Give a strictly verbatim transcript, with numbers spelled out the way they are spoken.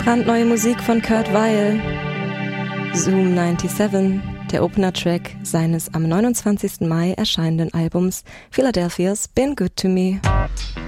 Brandneue Musik von Kurt Weill. Zoom siebenundneunzig, der Opener-Track seines am neunundzwanzigsten Mai erscheinenden Albums Philadelphia's Been Good to Me.